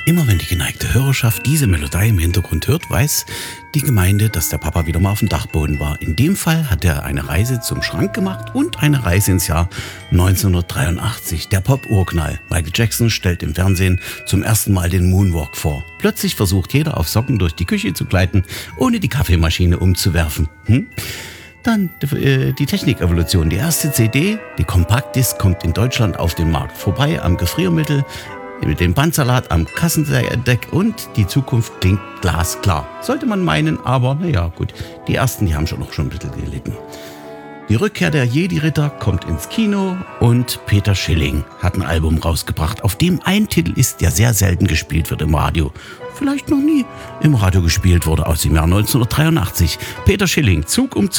Immer wenn die geneigte Hörerschaft diese Melodie im Hintergrund hört, weiß die Gemeinde, dass der Papa wieder mal auf dem Dachboden war. In dem Fall hat er eine Reise zum Schrank gemacht und eine Reise ins Jahr 1983. Der Pop-Urknall. Michael Jackson stellt im Fernsehen zum ersten Mal den Moonwalk vor. Plötzlich versucht jeder auf Socken durch die Küche zu gleiten, ohne die Kaffeemaschine umzuwerfen. Dann die Technikevolution. Die erste CD, die Compact-Disc, kommt in Deutschland auf den Markt. Vorbei am Gefriermittel, mit dem Bandsalat am Kassendeck und die Zukunft klingt glasklar. Sollte man meinen, aber naja, gut. Die ersten, die haben schon ein bisschen gelitten. Die Rückkehr der Jedi-Ritter kommt ins Kino und Peter Schilling hat ein Album rausgebracht, auf dem ein Titel ist, der sehr selten gespielt wird im Radio. Vielleicht noch nie im Radio gespielt wurde, aus dem Jahr 1983. Peter Schilling, Zug um Zug.